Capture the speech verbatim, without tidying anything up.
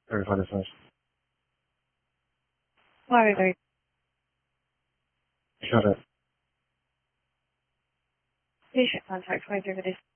Verify this first. Very, very. Shut it. Patient contact five zero this.